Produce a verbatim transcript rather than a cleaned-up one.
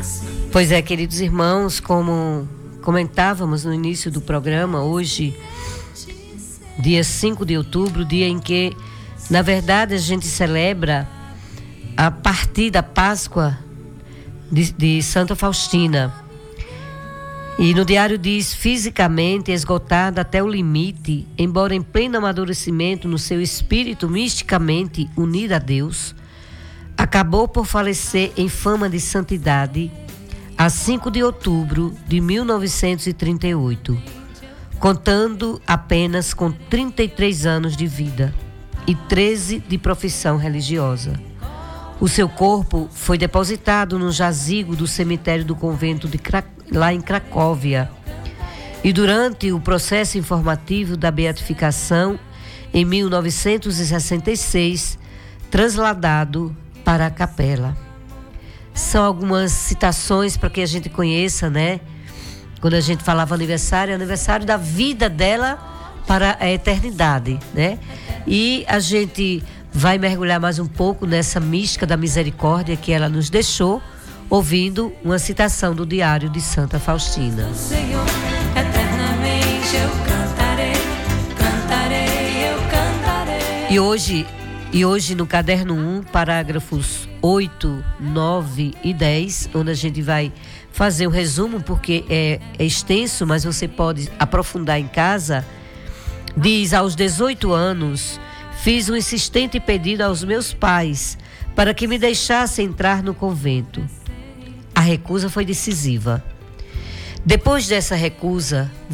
Pois é, queridos irmãos, como comentávamos no início do programa, hoje, dia cinco de outubro, dia em que, na verdade, a gente celebra a partir da Páscoa de, de Santa Faustina. E no diário diz: fisicamente esgotada até o limite, embora em pleno amadurecimento no seu espírito misticamente unida a Deus, acabou por falecer em fama de santidade a cinco de outubro de mil novecentos e trinta e oito, contando apenas com trinta e três anos de vida e treze de profissão religiosa. O seu corpo foi depositado no jazigo do cemitério do convento de Cra... lá em Cracóvia. E durante o processo informativo da beatificação, em mil novecentos e sessenta e seis, trasladado para a capela. São algumas citações para que a gente conheça, né? Quando a gente falava aniversário, é aniversário da vida dela para a eternidade, né? E a gente vai mergulhar mais um pouco nessa mística da misericórdia que ela nos deixou, ouvindo uma citação do diário de Santa Faustina. Senhor, eternamente eu cantarei, cantarei, eu cantarei. E hoje, e hoje no caderno um, parágrafos oito, nove e dez, onde a gente vai fazer um resumo, porque é, é extenso, mas você pode aprofundar em casa, diz: aos dezoito anos, fiz um insistente pedido aos meus pais para que me deixassem entrar no convento. A recusa foi decisiva. Depois dessa recusa,